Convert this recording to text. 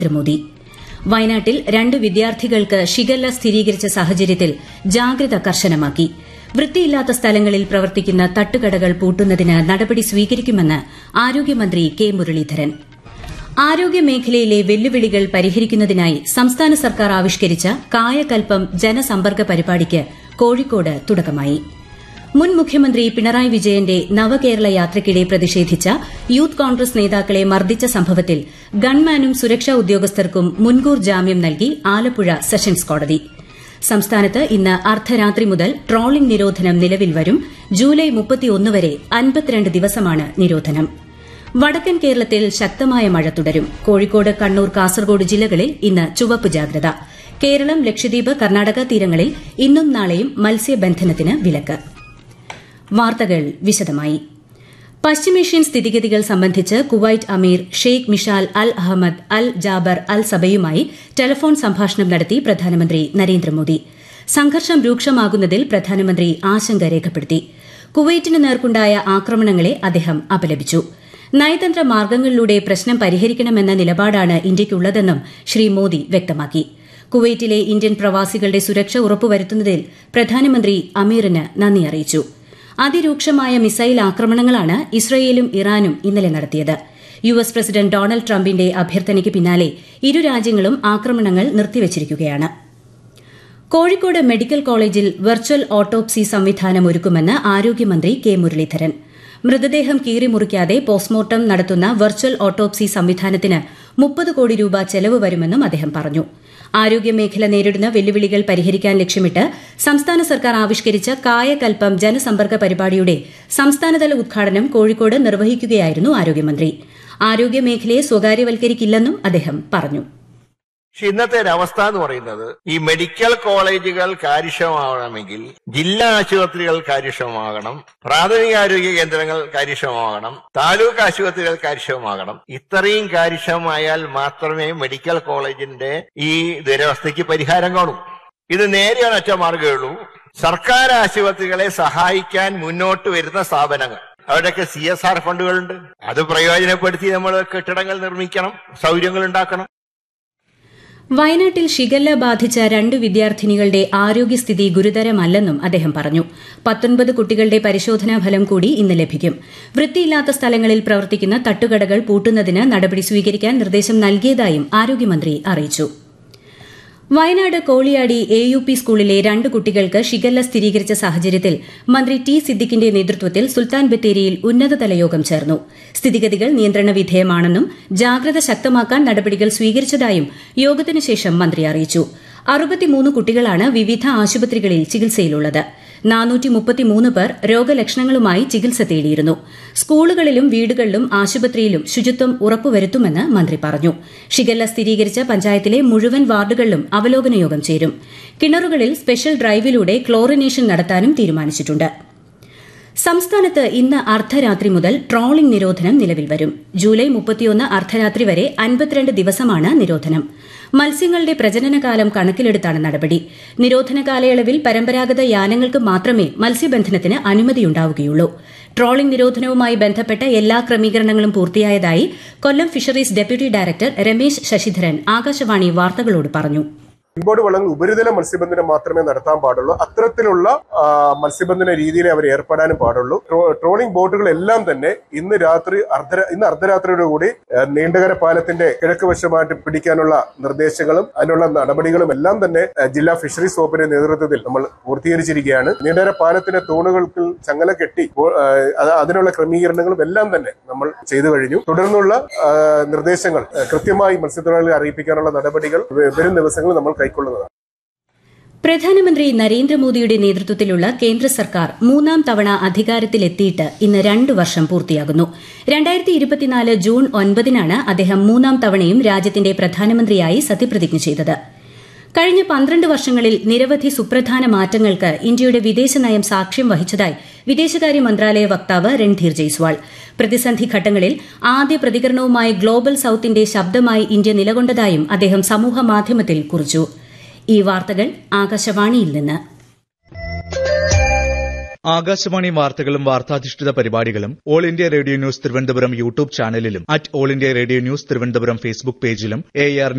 നരേന്ദ്രമോദി. വയനാട്ടിൽ 2 വിദ്യാർത്ഥികൾക്ക് ഷിഗല്ല സ്ഥിരീകരിച്ച സാഹചര്യത്തിൽ ജാഗ്രത കർശനമാക്കി. വൃത്തിയില്ലാത്ത സ്ഥലങ്ങളിൽ പ്രവർത്തിക്കുന്ന തട്ടുകടകൾ പൂട്ടുന്നതിന് നടപടി സ്വീകരിക്കുമെന്ന് ആരോഗ്യമന്ത്രി കെ മുരളീധരൻ. ആരോഗ്യമേഖലയിലെ വെല്ലുവിളികൾ പരിഹരിക്കുന്നതിനായി സംസ്ഥാന സർക്കാർ ആവിഷ്കരിച്ച കായകൽപ്പം ജനസമ്പർക്ക പരിപാടിക്ക് കോഴിക്കോട് തുടക്കമായി. മുൻ മുഖ്യമന്ത്രി പിണറായി വിജയന്റെ നവകേരള യാത്രയ്ക്കിടെ പ്രതിഷേധിച്ച യൂത്ത് കോൺഗ്രസ് നേതാക്കളെ മർദ്ദിച്ച സംഭവത്തിൽ ഗൺമാനും സുരക്ഷാ ഉദ്യോഗസ്ഥർക്കും മുൻകൂർ ജാമ്യം നൽകി ആലപ്പുഴ സെഷൻസ് കോടതി. സംസ്ഥാനത്ത് ഇന്ന് അർദ്ധരാത്രി മുതൽ ട്രോളിംഗ് നിരോധനം നിലവിൽ വരും. ജൂലൈ 31 വരെ 52 ദിവസമാണ് നിരോധനം. വടക്കൻ കേരളത്തിൽ ശക്തമായ മഴ തുടരും. കോഴിക്കോട്, കണ്ണൂർ, കാസർഗോഡ് ജില്ലകളിൽ ഇന്ന് ചുവപ്പ് ജാഗ്രത. കേരളം, ലക്ഷദ്വീപ്, കർണാടക തീരങ്ങളിൽ ഇന്നും നാളെയും മത്സ്യബന്ധനത്തിന് വിലക്ക്. വാർത്തകൾ വിശദമായി. പശ്ചിമേഷ്യൻ സ്ഥിതിഗതികൾ സംബന്ധിച്ച് കുവൈറ്റ് അമീർ ഷെയ്ഖ് മിഷാൽ അൽ അഹമ്മദ് അൽ ജാബർ അൽ സബയുമായി ടെലിഫോൺ സംഭാഷണം നടത്തി പ്രധാനമന്ത്രി നരേന്ദ്രമോദി. സംഘർഷം രൂക്ഷമാകുന്നതിൽ പ്രധാനമന്ത്രി ആശങ്ക രേഖപ്പെടുത്തി. കുവൈറ്റിന് നേർക്കുണ്ടായ ആക്രമണങ്ങളെ അദ്ദേഹം അപലപിച്ചു. നയതന്ത്ര മാർഗ്ഗങ്ങളിലൂടെ പ്രശ്നം പരിഹരിക്കണമെന്ന നിലപാടാണ് ഇന്ത്യയ്ക്കുള്ളതെന്നും ശ്രീ മോദി വ്യക്തമാക്കി. കുവൈറ്റിലെ ഇന്ത്യൻ പ്രവാസികളുടെ സുരക്ഷ ഉറപ്പുവരുത്തുന്നതിൽ പ്രധാനമന്ത്രി അമീറിന് നന്ദി അറിയിച്ചു. അതിരൂക്ഷമായ മിസൈൽ ആക്രമണങ്ങളാണ് ഇസ്രയേലും ഇറാനും ഇന്നലെ നടത്തിയത്. യുഎസ് പ്രസിഡന്റ് ഡൊണാൾഡ് ട്രംപിന്റെ അഭ്യർത്ഥനയ്ക്ക് പിന്നാലെ ഇരു രാജ്യങ്ങളും ആക്രമണങ്ങൾ നിർത്തിവച്ചിരിക്കുകയാണ്. കോഴിക്കോട് മെഡിക്കൽ കോളേജിൽ വെർച്വൽ ഓട്ടോപ്സി സംവിധാനം ഒരുക്കുമെന്ന് ആരോഗ്യമന്ത്രി കെ മുരളീധരൻ. മൃതദേഹം കീറിമുറിക്കാതെ പോസ്റ്റ്മോർട്ടം നടത്തുന്ന വെർച്വൽ ഓട്ടോപ്സി സംവിധാനത്തിന് 30 കോടി രൂപ ചെലവ് വരുമെന്നും അദ്ദേഹം പറഞ്ഞു. ആരോഗ്യമേഖല നേരിടുന്ന വെല്ലുവിളികൾ പരിഹരിക്കാൻ ലക്ഷ്യമിട്ട് സംസ്ഥാന സർക്കാർ ആവിഷ്കരിച്ച കായകൽപ്പം ജനസമ്പർക്ക പരിപാടിയുടെ സംസ്ഥാനതല ഉദ്ഘാടനം കോഴിക്കോട് നിർവഹിക്കുകയായിരുന്നു ആരോഗ്യമന്ത്രി. ആരോഗ്യമേഖലയെ സ്വകാര്യവൽക്കരിക്കില്ലെന്നും അദ്ദേഹം പറഞ്ഞു. പക്ഷെ ഇന്നത്തെ ഒരവസ്ഥ എന്ന് പറയുന്നത് ഈ മെഡിക്കൽ കോളേജുകൾ കാര്യക്ഷമമാകണമെങ്കിൽ ജില്ലാ ആശുപത്രികൾ കാര്യക്ഷമമാകണം, പ്രാഥമികാരോഗ്യ കേന്ദ്രങ്ങൾ കാര്യക്ഷമമാകണം, താലൂക്ക് ആശുപത്രികൾ കാര്യക്ഷമമാകണം. ഇത്രയും കാര്യക്ഷമമായാൽ മാത്രമേ മെഡിക്കൽ കോളേജിന്റെ ഈ ദുരവസ്ഥയ്ക്ക് പരിഹാരം കാണൂ. ഇത് നേരെ ഒറ്റ മാർഗ്ഗമേ ഉള്ളൂ. സർക്കാർ ആശുപത്രികളെ സഹായിക്കാൻ മുന്നോട്ട് വരുന്ന സ്ഥാപനങ്ങൾ, അവരുടെയൊക്കെ CSR ഫണ്ടുകളുണ്ട്, അത് പ്രയോജനപ്പെടുത്തി നമ്മൾ കെട്ടിടങ്ങൾ നിർമ്മിക്കണം, സൗകര്യങ്ങൾ ഉണ്ടാക്കണം. വയനാട്ടിൽ ഷിഗല്ല ബാധിച്ച 2 വിദ്യാർത്ഥിനികളുടെ ആരോഗ്യസ്ഥിതി ഗുരുതരമല്ലെന്നും അദ്ദേഹം പറഞ്ഞു. 19 കുട്ടികളുടെ പരിശോധനാ ഫലം കൂടി ഇന്ന് ലഭിക്കും. വൃത്തിയില്ലാത്ത സ്ഥലങ്ങളിൽ പ്രവർത്തിക്കുന്ന തട്ടുകടകൾ പൂട്ടുന്നതിന് നടപടി സ്വീകരിക്കാൻ നിർദ്ദേശം നൽകിയതായും ആരോഗ്യമന്ത്രി അറിയിച്ചു. വയനാട് കോളിയാടി AUP സ്കൂളിലെ 2 കുട്ടികൾക്ക് ഷിഗല്ല സ്ഥിരീകരിച്ച സാഹചര്യത്തിൽ മന്ത്രി ടി സിദ്ദിഖിന്റെ നേതൃത്വത്തിൽ സുൽത്താൻ ബത്തേരിയിൽ ഉന്നതതല യോഗം ചേർന്നു. സ്ഥിതിഗതികൾ നിയന്ത്രണ വിധേയമാണെന്നും ജാഗ്രത ശക്തമാക്കാൻ നടപടികൾ സ്വീകരിച്ചതായും യോഗത്തിനു ശേഷം മന്ത്രി അറിയിച്ചു. 63 കുട്ടികളാണ് വിവിധ ആശുപത്രികളിൽ ചികിത്സയിലുള്ളത്. 433 പേർ രോഗലക്ഷണങ്ങളുമായി ചികിത്സ തേടിയിരുന്നു. സ്കൂളുകളിലും വീടുകളിലും ആശുപത്രിയിലും ശുചിത്വം ഉറപ്പുവരുത്തുമെന്ന് മന്ത്രി പറഞ്ഞു. ഷിഗല്ല സ്ഥിരീകരിച്ച പഞ്ചായത്തിലെ മുഴുവൻ വാർഡുകളിലും അവലോകന യോഗം ചേരും. കിണറുകളിൽ സ്പെഷ്യൽ ഡ്രൈവിലൂടെ ക്ലോറിനേഷൻ നടത്താനും തീരുമാനിച്ചിട്ടുണ്ട്. സംസ്ഥാനത്ത് ഇന്ന് അർദ്ധരാത്രി മുതൽ ട്രോളിംഗ് നിരോധനം നിലവിൽ വരും. ജൂലൈ 31 അർദ്ധരാത്രി വരെ 52 ദിവസമാണ് നിരോധനം. മത്സ്യങ്ങളുടെ പ്രജനനകാലം കണക്കിലെടുത്താണ് നടപടി. നിരോധന കാലയളവിൽ പരമ്പരാഗത യാനങ്ങൾക്ക് മാത്രമേ മത്സ്യബന്ധനത്തിന് അനുമതിയുണ്ടാവുകയുള്ളൂ. ട്രോളിംഗ് നിരോധനവുമായി ബന്ധപ്പെട്ട എല്ലാ ക്രമീകരണങ്ങളും പൂർത്തിയായതായി കൊല്ലം fisheries deputy director Ramesh Sasidharan Akashvani വാർത്തകളോട് പറഞ്ഞു. ഇമ്പോർട്ട് വള്ളങ്ങൾ ഉപരിതല മത്സ്യബന്ധനം മാത്രമേ നടത്താൻ പാടുള്ളൂ. അത്തരത്തിലുള്ള മത്സ്യബന്ധന രീതിയിൽ അവർ ഏർപ്പെടാനും പാടുള്ളൂ. ട്രോളിംഗ് ബോട്ടുകളെല്ലാം തന്നെ ഇന്ന് അർദ്ധരാത്രിയോട് കൂടി നീണ്ടകര പാലത്തിന്റെ കിഴക്ക് വശമായിട്ട് പിടിക്കാനുള്ള നിർദ്ദേശങ്ങളും അതിനുള്ള നടപടികളും എല്ലാം തന്നെ ജില്ലാ ഫിഷറീസ് വകുപ്പിന്റെ നേതൃത്വത്തിൽ നമ്മൾ പൂർത്തീകരിച്ചിരിക്കുകയാണ്. നീണ്ടകര പാലത്തിന്റെ തൂണുകൾക്ക് ചങ്ങല കെട്ടി അതിനുള്ള ക്രമീകരണങ്ങളും എല്ലാം തന്നെ നമ്മൾ ചെയ്തു കഴിഞ്ഞു. തുടർന്നുള്ള നിർദ്ദേശങ്ങൾ കൃത്യമായി മത്സ്യത്തൊഴിലാളികളെ അറിയിപ്പിക്കാനുള്ള നടപടികൾ വരും ദിവസങ്ങളിൽ നമ്മൾ കൈക്കൊള്ളുന്നതാണ്. പ്രധാനമന്ത്രി നരേന്ദ്രമോദിയുടെ നേതൃത്വത്തിലുള്ള കേന്ദ്ര സർക്കാർ 3ാം തവണ അധികാരത്തിലെത്തിയിട്ട് ഇന്ന് 2 വർഷം പൂർത്തിയാകുന്നു. 2024 ജൂൺ 9-നാണ് അദ്ദേഹം 3ാം തവണയും രാജ്യത്തിന്റെ പ്രധാനമന്ത്രിയായി സത്യപ്രതിജ്ഞ ചെയ്തത്. കഴിഞ്ഞ 12 വർഷങ്ങളിൽ നിരവധി സുപ്രധാന മാറ്റങ്ങൾക്ക് ഇന്ത്യയുടെ വിദേശനയം സാക്ഷ്യം വഹിച്ചതായി വിദേശകാര്യ മന്ത്രാലയ വക്താവ് രൺധീർ ജയ്സ്വാൾ. പ്രതിസന്ധി ഘട്ടങ്ങളിൽ ആദ്യ പ്രതികരണവുമായി ഗ്ലോബൽ സൌത്തിന്റെ ശബ്ദമായി ഇന്ത്യ നിലകൊണ്ടതായും അദ്ദേഹം സമൂഹമാധ്യമത്തിൽ കുറിച്ചു. ഈ വാർത്തകൾ ആകാശവാണിയിൽ നിന്ന്. ആകാശവാണി വാർത്തകളും വാർത്താധിഷ്ഠിത പരിപാടികളും all India radio news Thiruvananthapuram YouTube ചാനലിലും @all India radio news Thiruvananthapuram Facebook പേജിലും AIR